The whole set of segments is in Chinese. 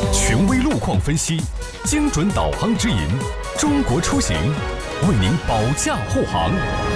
权威路况分析，精准导航指引，中国出行为您保驾护航。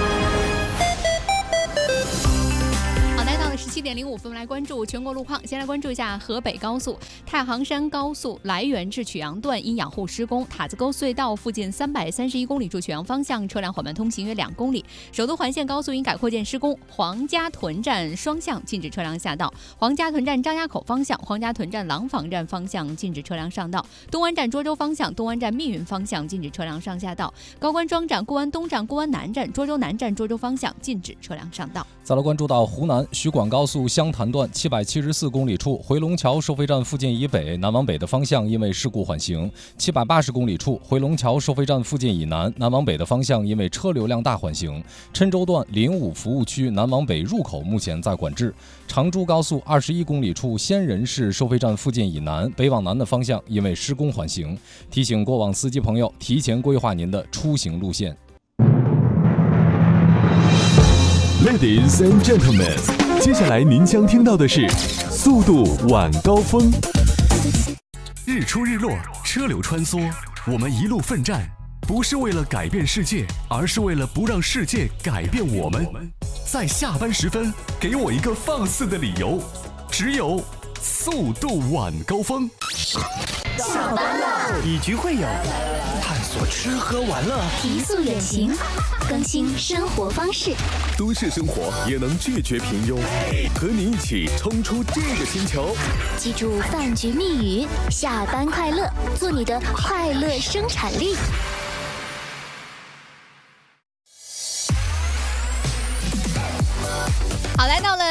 17:05，我们来关注全国路况。先来关注一下河北高速太行山高速来源至曲阳段因养护施工，塔子沟隧道附近331公里处曲阳方向车辆缓慢通行约2公里。首都环线高速因改扩建施工，黄家屯站双向禁止车辆下道，黄家屯站张家口方向、黄家屯站廊坊站方向禁止车辆上道，东湾站涿州方向、东湾站密云方向禁止车辆上下道，高官庄站、固安东站、固安南站、涿州南站、涿州方向禁止车辆上道。 再来关注到湖南徐广高速湘潭段774公里处回龙桥收费站附近以北南往北的方向因为事故缓行，780公里处回龙桥收费站附近以南南往北的方向因为车流量大缓行，郴州段05服务区南往北入口目前在管制，长株高速21公里处仙人市收费站附近以南北往南的方向因为施工缓行，提醒过往司机朋友提前规划您的出行路线。 Ladies and gentlemen， 接下来您将听到的是速度晚高峰。日出日落，车流穿梭，我们一路奋战，不是为了改变世界，而是为了不让世界改变我们。在下班时分，给我一个放肆的理由，只有速度晚高峰。 下班了，以局会友，探索吃喝玩乐， 提速远行，更新生活方式。 都市生活也能拒绝平庸，和你一起冲出这个星球。 记住饭局密语：下班快乐，做你的快乐生产力。 好，来到了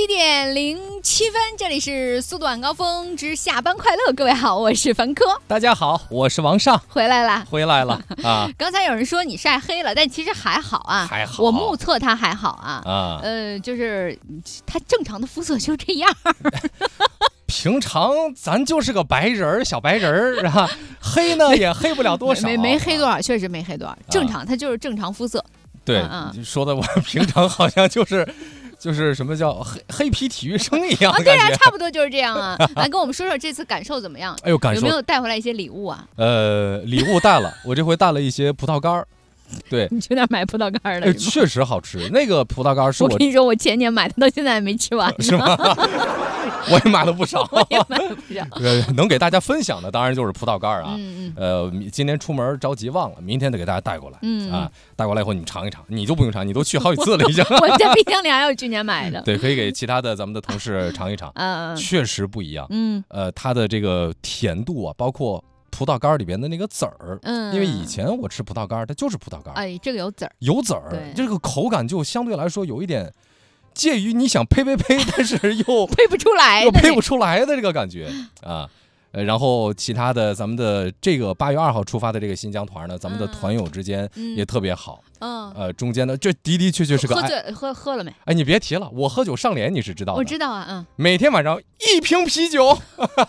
17:07，这里是速度晚高峰之下班快乐。各位好，我是凡科。 大家好，我是王尚。 回来了啊！ 刚才有人说你晒黑了，但其实还好啊， 还好。 我目测他还好啊。就是他正常的肤色就这样。 平常咱就是个白人小白人是吧？黑呢也黑不了多少， 没黑多少，确实没黑多少，正常，他就是正常肤色。 对，说的我平常好像就是什么叫黑皮体育生一样的感觉。 对啊，差不多就是这样啊。来跟我们说说这次感受怎么样？ 哎呦，感受有没有带回来一些礼物啊？ 礼物带了，我这回带了一些葡萄干儿。对， 你去那儿买葡萄干了？ 确实好吃。那个葡萄干是我跟你说，我前年买的，到现在还没吃完。 是吗？我也买了不少。 我也买了不少。 能给大家分享的当然就是葡萄干啊。今天出门着急忘了，明天得给大家带过来。带过来以后你们尝一尝，你就不用尝，你都去好几次了已经。 我在冰箱里还有去年买的。 对，可以给其他的咱们的同事尝一尝。确实不一样。它的这个甜度啊，包括葡萄干里边的那个籽儿，因为以前我吃葡萄干它就是葡萄干， 哎，这个有籽儿， 这个口感就相对来说有一点介于你想呸，但是又呸不出来的这个感觉啊。然后其他的咱们的这个8月2号出发的这个新疆团呢，咱们的团友之间也特别好。中间的这的确是个喝了没？ 哎，你别提了，我喝酒上脸你是知道的。 我知道啊， 每天晚上1瓶啤酒，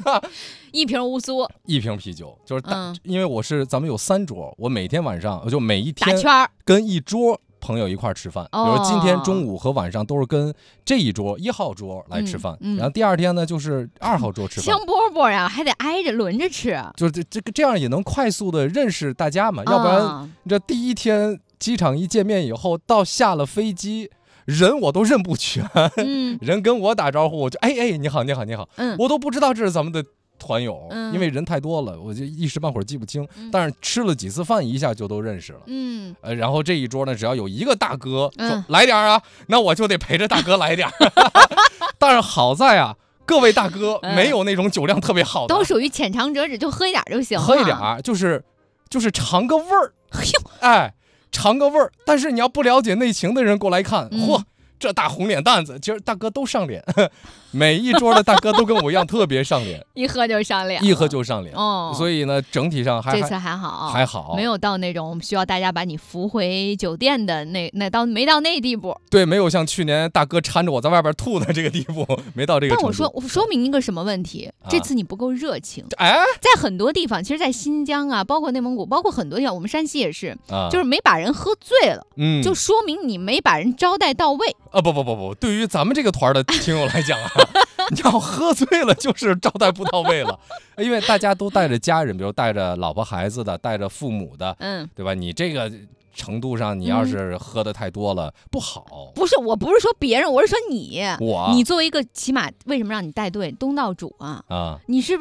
1瓶乌苏 ，1瓶啤酒，就是因为咱们有3桌，我每天晚上就每一天打圈跟一桌朋友一块吃饭，比如今天中午和晚上都是跟这一桌1号桌来吃饭，然后第二天呢就是2号桌吃饭。 香饽饽呀，还得挨着轮着吃， 就是这样也能快速的认识大家嘛，要不然这第一天机场一见面以后，到下了飞机。人我都认不全，人跟我打招呼，我就哎你好，我都不知道这是咱们的团友，因为人太多了，我就一时半会儿记不清。但是吃了几次饭，一下就都认识了。然后这一桌呢，只要有一个大哥说来点啊，那我就得陪着大哥来点。但是好在啊，各位大哥没有那种酒量特别好的， 都属于浅尝辄止，就喝一点就行了。 喝一点就是尝个味儿。哎。尝个味儿，但是你要不了解内情的人过来看，嚯，这大红脸蛋子，其实大哥都上脸，每一桌的大哥都跟我一样特别上脸， 一喝就上脸， 所以呢，整体上这次还好，没有到那种需要大家把你扶回酒店的没到那地步。 对，没有像去年大哥搀着我在外边吐的这个地步，没到这个程度。 但我说明一个什么问题？这次你不够热情。在很多地方，其实，在新疆啊，包括内蒙古，包括很多地方，我们山西也是，就是没把人喝醉了，就说明你没把人招待到位。 不，对于咱们这个团的听友来讲啊， 你要喝醉了就是招待不到位了，因为大家都带着家人，比如带着老婆孩子的，带着父母的，对吧？你这个程度上，你要是喝的太多了，不好。 不是，我不是说别人，我是说你。 你作为一个起码为什么让你带队东道主啊？ 啊， 你是